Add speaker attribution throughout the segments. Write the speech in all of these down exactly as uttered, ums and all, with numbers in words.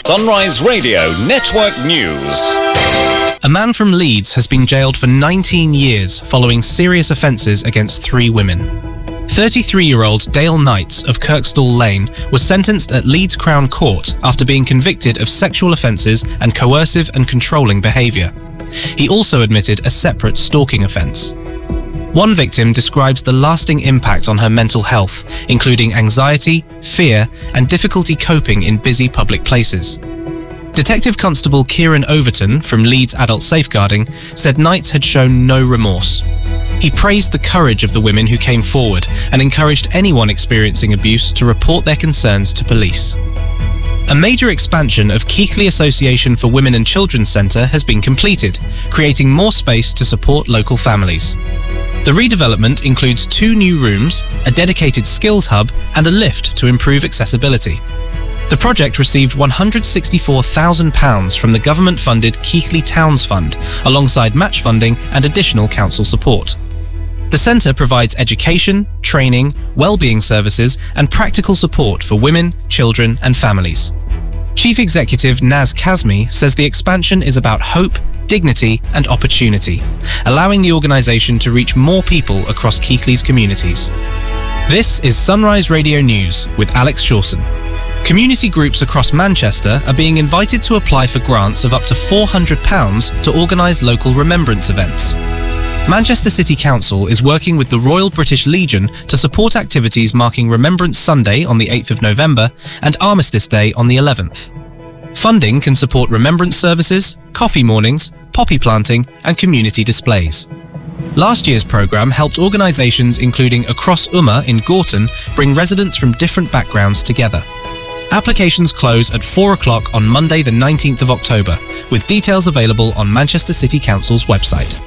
Speaker 1: Sunrise Radio Network News.
Speaker 2: A man from Leeds has been jailed for nineteen years following serious offences against three women. thirty-three-year-old Dale Knights of Kirkstall Lane was sentenced at Leeds Crown Court after being convicted of sexual offences and coercive and controlling behaviour. He also admitted a separate stalking offence. One victim describes the lasting impact on her mental health, including anxiety, fear, and difficulty coping in busy public places. Detective Constable Kieran Overton from Leeds Adult Safeguarding said Knights had shown no remorse. He praised the courage of the women who came forward and encouraged anyone experiencing abuse to report their concerns to police. A major expansion of Keighley Association for Women and Children's Centre has been completed, creating more space to support local families. The redevelopment includes two new rooms, a dedicated skills hub, and a lift to improve accessibility. The project received one hundred sixty-four thousand pounds from the government-funded Keighley Towns Fund, alongside match funding and additional council support. The centre provides education, training, well-being services, and practical support for women, children, and families. Chief Executive Naz Kazmi says the expansion is about hope, dignity, and opportunity, allowing the organisation to reach more people across Keighley's communities. This is Sunrise Radio News with Alex Shawson. Community groups across Manchester are being invited to apply for grants of up to four hundred pounds to organise local remembrance events. Manchester City Council is working with the Royal British Legion to support activities marking Remembrance Sunday on the eighth of November and Armistice Day on the eleventh. Funding can support remembrance services, coffee mornings, poppy planting, and community displays. Last year's programme helped organisations including Across Ummah in Gorton bring residents from different backgrounds together. Applications close at four o'clock on Monday the nineteenth of October, with details available on Manchester City Council's website.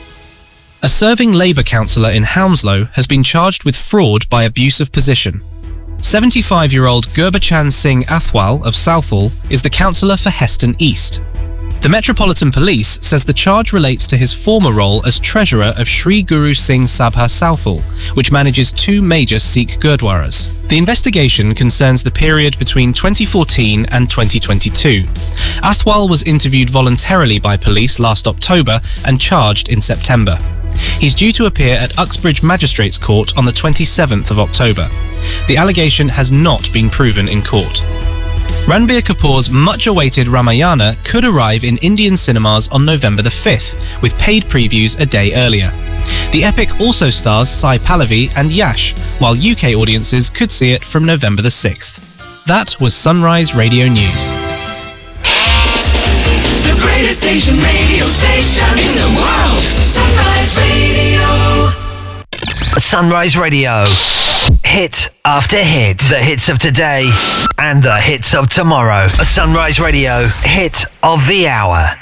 Speaker 2: A serving Labour councillor in Hounslow has been charged with fraud by abuse of position. seventy-five-year-old Gurbachan Singh Athwal of Southall is the councillor for Heston East. The Metropolitan Police says the charge relates to his former role as treasurer of Sri Guru Singh Sabha Southall, which manages two major Sikh Gurdwaras. The investigation concerns the period between twenty fourteen and twenty twenty-two. Athwal was interviewed voluntarily by police last October and charged in September. He's due to appear at Uxbridge Magistrates Court on the twenty-seventh of October. The allegation has not been proven in court. Ranbir Kapoor's much-awaited Ramayana could arrive in Indian cinemas on November the fifth, with paid previews a day earlier. The epic also stars Sai Pallavi and Yash, while U K audiences could see it from November the sixth. That was Sunrise Radio News.
Speaker 3: The greatest Asian radio station in the world, Sunrise Radio.
Speaker 4: Sunrise Radio. Hit after hit. The hits of today and the hits of tomorrow. A Sunrise Radio hit of the hour.